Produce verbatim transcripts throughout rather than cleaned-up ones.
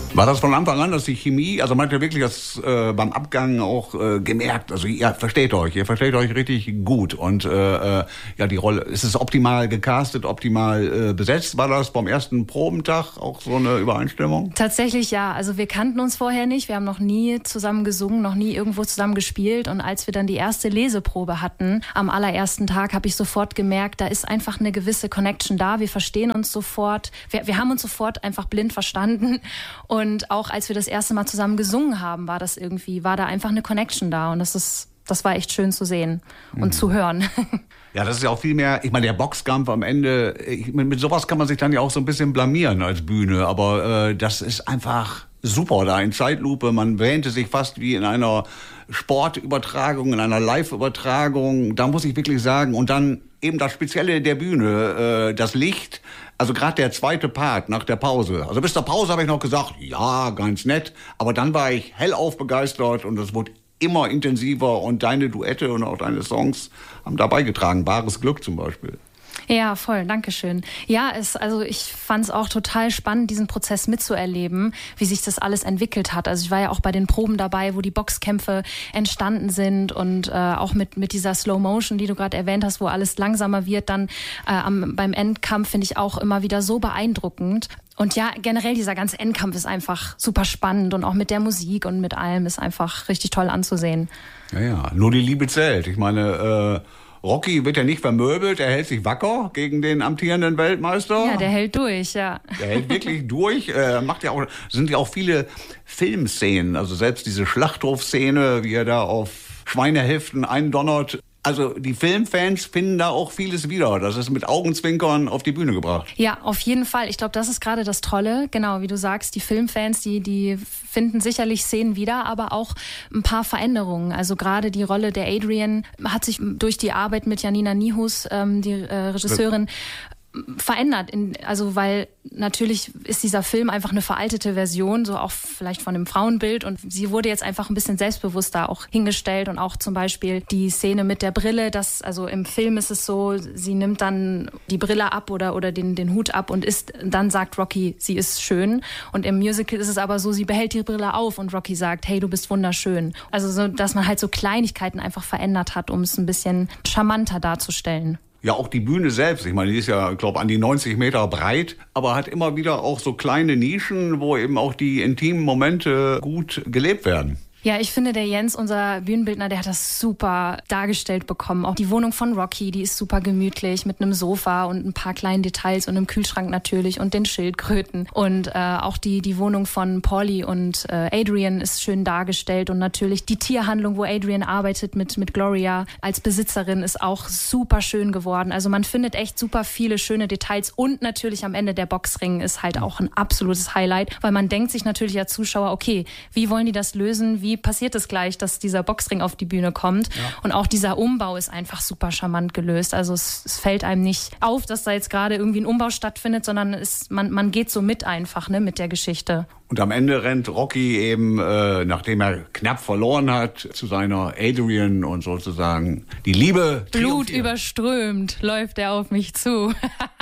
War das von Anfang an, dass die Chemie, also man hat ja wirklich das äh, beim Abgang auch äh, gemerkt, also ihr versteht euch, ihr versteht euch richtig gut und äh, ja, die Rolle, ist es optimal gecastet, optimal äh, besetzt? War das beim ersten Probentag auch so eine Übereinstimmung? Tatsächlich ja, also wir kannten uns vorher nicht, wir haben noch nie zusammen gesungen, noch nie irgendwo zusammen gespielt und als wir dann die erste Leseprobe hatten, am allerersten Tag habe ich sofort gemerkt, da ist einfach eine gewisse Connection da, wir verstehen uns sofort, wir, wir haben uns sofort einfach blind verstanden und Und auch als wir das erste Mal zusammen gesungen haben, war das irgendwie, war da einfach eine Connection da. Und das ist, das war echt schön zu sehen und mhm. zu hören. Ja, das ist ja auch viel mehr, ich meine, der Boxkampf am Ende, ich, mit, mit sowas kann man sich dann ja auch so ein bisschen blamieren als Bühne. Aber äh, das ist einfach super da in Zeitlupe. Man wähnte sich fast wie in einer Sportübertragung, in einer Live-Übertragung. Da muss ich wirklich sagen, und dann eben das Spezielle der Bühne, äh, das Licht. Also gerade der zweite Part nach der Pause. Also bis zur Pause habe ich noch gesagt, ja, ganz nett. Aber dann war ich hellauf begeistert und es wurde immer intensiver. Und deine Duette und auch deine Songs haben da beigetragen. Wahres Glück zum Beispiel. Ja, voll, danke schön. Ja, es, also ich fand es auch total spannend, diesen Prozess mitzuerleben, wie sich das alles entwickelt hat. Also ich war ja auch bei den Proben dabei, wo die Boxkämpfe entstanden sind und äh, auch mit mit dieser Slow Motion, die du gerade erwähnt hast, wo alles langsamer wird, dann äh, am, beim Endkampf finde ich auch immer wieder so beeindruckend. Und ja, generell dieser ganze Endkampf ist einfach super spannend und auch mit der Musik und mit allem ist einfach richtig toll anzusehen. Ja, ja, nur die Liebe zählt. Ich meine, äh Rocky wird ja nicht vermöbelt, er hält sich wacker gegen den amtierenden Weltmeister. Ja, der hält durch, ja. Der hält wirklich durch. Äh, macht ja auch, sind ja auch viele Filmszenen, also selbst diese Schlachthofszene, wie er da auf Schweinehälften eindonnert. Also die Filmfans finden da auch vieles wieder. Das ist mit Augenzwinkern auf die Bühne gebracht. Ja, auf jeden Fall. Ich glaube, das ist gerade das Tolle. Genau, wie du sagst, die Filmfans, die, die finden sicherlich Szenen wieder, aber auch ein paar Veränderungen. Also gerade die Rolle der Adrian hat sich durch die Arbeit mit Janina Nihus, ähm, die äh, Regisseurin, verändert, in, also weil natürlich ist dieser Film einfach eine veraltete Version, so auch vielleicht von dem Frauenbild und sie wurde jetzt einfach ein bisschen selbstbewusster auch hingestellt und auch zum Beispiel die Szene mit der Brille, das, also im Film ist es so, sie nimmt dann die Brille ab oder, oder den, den Hut ab und ist, dann sagt Rocky, sie ist schön und im Musical ist es aber so, sie behält die Brille auf und Rocky sagt, hey, du bist wunderschön. Also so, dass man halt so Kleinigkeiten einfach verändert hat, um es ein bisschen charmanter darzustellen. Ja, auch die Bühne selbst. Ich meine, die ist ja, glaube an die neunzig Meter breit, aber hat immer wieder auch so kleine Nischen, wo eben auch die intimen Momente gut gelebt werden. Ja, ich finde, der Jens, unser Bühnenbildner, der hat das super dargestellt bekommen. Auch die Wohnung von Rocky, die ist super gemütlich mit einem Sofa und ein paar kleinen Details und einem Kühlschrank natürlich und den Schildkröten. Und äh, auch die die Wohnung von Paulie und äh, Adrian ist schön dargestellt. Und natürlich die Tierhandlung, wo Adrian arbeitet mit mit Gloria als Besitzerin, ist auch super schön geworden. Also man findet echt super viele schöne Details. Und natürlich am Ende der Boxring ist halt auch ein absolutes Highlight, weil man denkt sich natürlich als Zuschauer, okay, wie wollen die das lösen? Wie Wie passiert es gleich, dass dieser Boxring auf die Bühne kommt? Ja. Und auch dieser Umbau ist einfach super charmant gelöst. Also es, es fällt einem nicht auf, dass da jetzt gerade irgendwie ein Umbau stattfindet, sondern es, man, man geht so mit einfach, ne, mit der Geschichte. Und am Ende rennt Rocky eben, äh, nachdem er knapp verloren hat, zu seiner Adrian und sozusagen die Liebe Blut überströmt läuft er auf mich zu.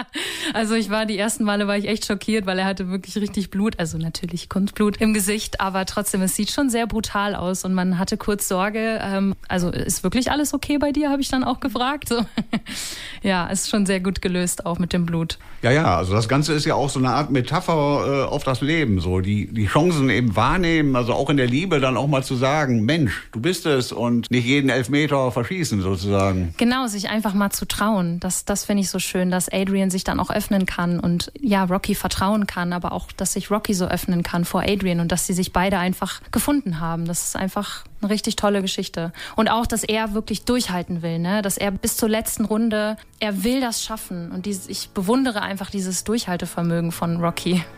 Also ich war, die ersten Male war ich echt schockiert, weil er hatte wirklich richtig Blut, also natürlich Kunstblut im Gesicht, aber trotzdem, es sieht schon sehr brutal aus und man hatte kurz Sorge, ähm, also ist wirklich alles okay bei dir, habe ich dann auch gefragt. So. Ja, ist schon sehr gut gelöst, auch mit dem Blut. Ja, ja, also das Ganze ist ja auch so eine Art Metapher äh, auf das Leben, so die die Chancen eben wahrnehmen, also auch in der Liebe dann auch mal zu sagen, Mensch, du bist es und nicht jeden Elfmeter verschießen sozusagen. Genau, sich einfach mal zu trauen. Das, das finde ich so schön, dass Adrian sich dann auch öffnen kann und ja, Rocky vertrauen kann, aber auch, dass sich Rocky so öffnen kann vor Adrian und dass sie sich beide einfach gefunden haben. Das ist einfach eine richtig tolle Geschichte. Und auch, dass er wirklich durchhalten will, ne? Dass er bis zur letzten Runde, er will das schaffen und dieses, ich bewundere einfach dieses Durchhaltevermögen von Rocky.